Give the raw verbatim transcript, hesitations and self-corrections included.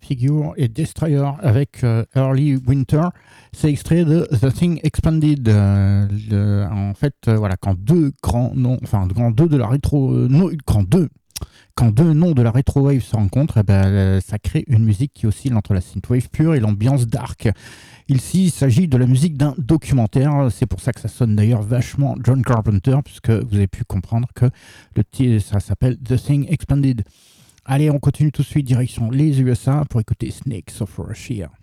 Figure et Destroyer avec euh, Early Winter. C'est extrait de The Thing Expanded. Euh, le, en fait, euh, voilà, quand deux grands noms, enfin, quand deux de la rétro, euh, non, quand deux, quand deux noms de la retrowave se rencontrent, eh ben, euh, ça crée une musique qui oscille entre la synthwave pure et l'ambiance dark. Ici, il s'agit de la musique d'un documentaire. C'est pour ça que ça sonne d'ailleurs vachement John Carpenter, puisque vous avez pu comprendre que le titre, ça s'appelle The Thing Expanded. Allez, on continue tout de suite direction les U S A pour écouter Snakes of Russia.